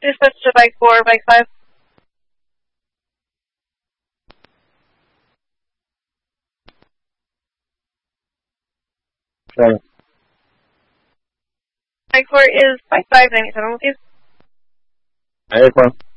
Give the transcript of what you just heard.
Just switch to bike 4, bike 5. Sorry. Bike 4 is bike 597 with you. Hey,